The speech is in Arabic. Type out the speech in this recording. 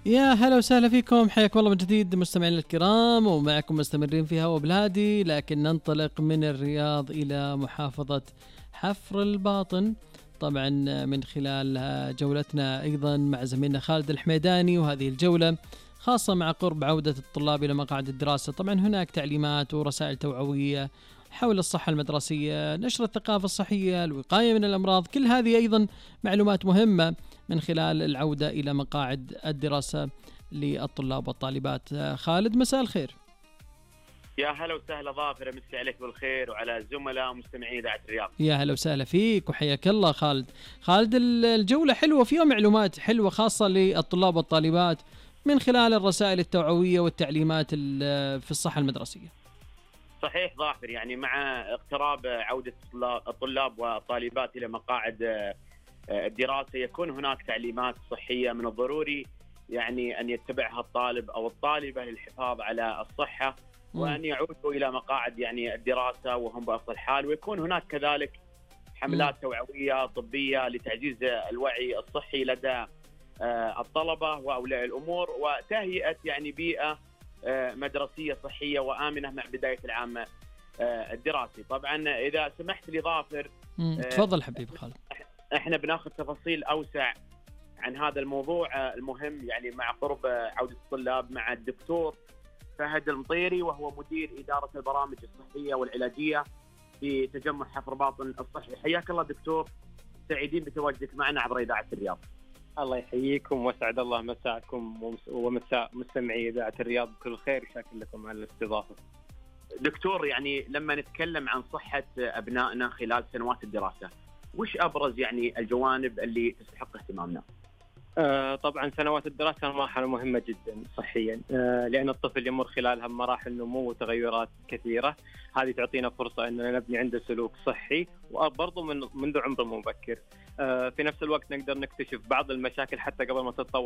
يا هلا وسهلا فيكم، حياكم الله من جديد مستمعينا الكرام، ومعكم مستمرين في هوا بلادي، لكن ننطلق من الرياض إلى محافظة حفر الباطن طبعا من خلال جولتنا أيضا مع زميلنا خالد الحميداني. وهذه الجولة خاصة مع قرب عودة الطلاب إلى مقاعد الدراسة. طبعا هناك تعليمات ورسائل توعوية حول الصحة المدرسية، نشر الثقافة الصحية، الوقاية من الأمراض، كل هذه أيضا معلومات مهمة من خلال العودة إلى مقاعد الدراسة للطلاب والطالبات. خالد، مساء الخير. يا هلا وسهلا ظافر، امسي عليك بالخير وعلى زملاء ومستمعين اذاعه الرياض. يا هلا وسهلا فيك وحياك الله خالد. خالد، الجولة حلوة، فيها معلومات حلوة خاصة للطلاب والطالبات من خلال الرسائل التوعوية والتعليمات في الصحة المدرسية. صحيح ظافر، يعني مع اقتراب عودة الطلاب والطالبات إلى مقاعد الدراسة يكون هناك تعليمات صحية من الضروري يعني أن يتبعها الطالب أو الطالبة للحفاظ على الصحة، وأن يعودوا إلى مقاعد يعني الدراسة وهم بأفضل حال. ويكون هناك كذلك حملات توعوية طبية لتعزيز الوعي الصحي لدى الطلبة وأولياء الأمور، وتهيئة يعني بيئة مدرسية صحية وآمنة مع بداية العام الدراسي. طبعا إذا سمحت لي ظافر، تفضل حبيبي خالد. احنا بناخذ تفاصيل أوسع عن هذا الموضوع المهم، يعني مع قرب عودة الطلاب، مع الدكتور فهد المطيري وهو مدير إدارة البرامج الصحية والعلاجية في تجمع حفر باطن الصحي. حياك الله دكتور، سعيدين بتواجدك معنا عبر إذاعة الرياض. الله يحييكم وسعد الله مساءكم ومساء مستمعي إذاعة الرياض بكل خير، شاكر لكم على الاستضافة. دكتور، يعني لما نتكلم عن صحة أبنائنا خلال سنوات الدراسة، وش أبرز يعني الجوانب اللي تستحق اهتمامنا؟ طبعا سنوات الدراسة مرحلة مهمة جدا صحيا، لأن الطفل يمر خلالها بمراحل نمو وتغيرات كثيرة. هذه تعطينا فرصة أننا نبني عنده سلوك صحي، وبرضه منذ عمر مبكر. في نفس الوقت نقدر نكتشف بعض المشاكل حتى قبل ما تتطور